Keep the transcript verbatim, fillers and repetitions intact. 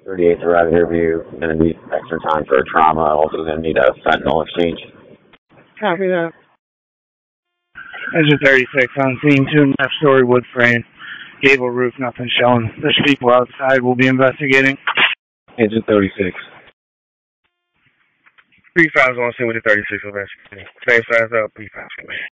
thirty-eight to Red Interview. Going to need extra time for a trauma. Also going to need a fentanyl exchange. Copy that. Engine thirty-six on scene, two and a half story wood frame. Gable roof, nothing showing. There's people outside. We'll be investigating. Engine thirty-six. Three fives on scene with the thirty-six investigating. Same size up, three fives.